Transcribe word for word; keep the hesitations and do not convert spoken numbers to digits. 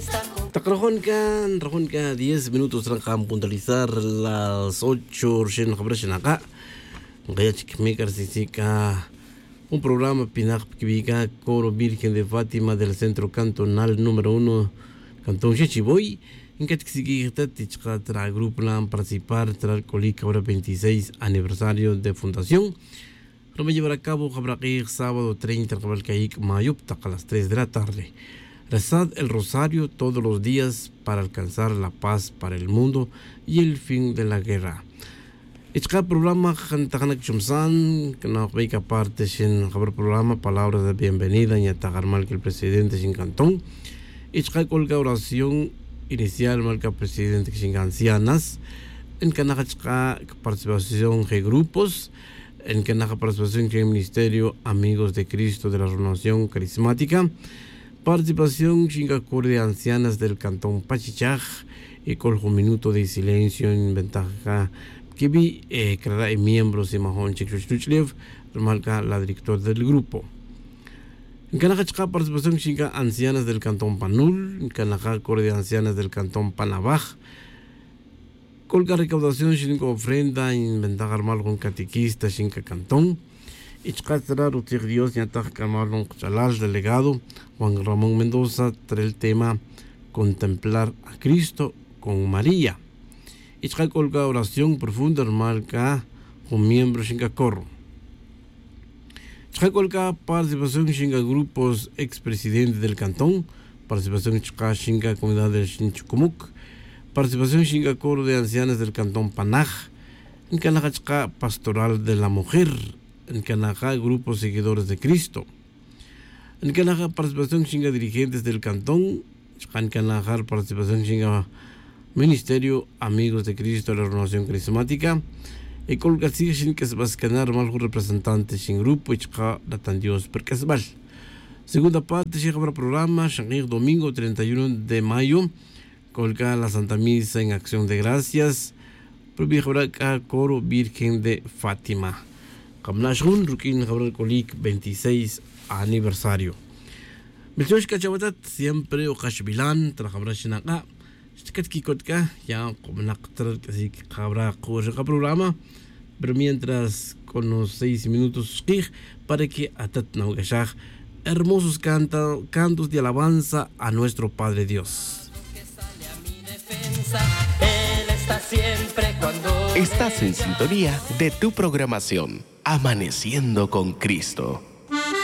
Takrajonka, rajonka, diez minutos tran puntualizar las ocho shen khabrashin acá. Gaya chikmekar sisika un programa pinak kibika Coro Virgen de Fátima del Centro Cantonal número uno Cantón Chechiboy. En que tixiquita tichka tra grupo lan participar tra el colica ahora veintiséis aniversario de fundación. Lo va a llevar a cabo Jabraquir sábado treinta Cabalcaik Mayupta a las tres de la tarde. Rezad el rosario todos los días para alcanzar la paz para el mundo y el fin de la guerra. Este programa Jantajanak Chumsan, que nos ve aparte sin el programa palabras de bienvenida y atacar mal que el presidente sin cantón. Este colga oración inicial mal que el presidente sin ancianas. En que participación de grupos. En que participación del Ministerio Amigos de Cristo de la Renovación Carismática. Participación Chingacur de ancianas del cantón Pachichaj y con un minuto de silencio en ventaja que vi eh, creará miembros de Mahon Chekchuchlev, remarca la directora del grupo. En Canajachka participación Chinga ancianas del cantón Panul, en Canajacor de ancianas del cantón Panabaj, colga recaudación Chinga ofrenda en ventaja armal con catequista Chinga cantón. Ichkatra Rutir Dios Yataj Camarón Chalal, delegado Juan Ramón Mendoza, trae el tema Contemplar a Cristo con María. Ichka colga oración profunda marca con miembros Shinga Corro. Ichka colga participación Shinga grupos expresidentes del cantón, participación Ichka Shinga comunidad del Shinchukumuk, participación Shinga Corro de ancianas del cantón Panaj, en Canajachka pastoral de la mujer. En Canajá, grupos seguidores de Cristo. En Canajá, participación chinga dirigentes del cantón. En Canajá, participación chinga Ministerio Amigos de Cristo de la Renovación Carismática. Y colga sigue sin que se va a escanear más representantes sin grupo y chica datan Dios porque es mal. Segunda parte, llega para el programa, Shangir domingo treinta y uno de mayo. Colga la Santa Misa en Acción de Gracias. Provijoraca Coro Virgen de Fátima. Kamnashun Rukin Jabral Kolik veintiséis aniversario. Melchosh Kachawatat siempre o Kashbilan Trajabrashinaka. Stkatki-kotka ya Komnaktar casi Jabra Kojaka programa. Pero mientras con los seis minutos para que Atat Naugashach hermosos canta, cantos de alabanza a nuestro Padre Dios. Estás en sintonía de tu programación Amaneciendo con Cristo.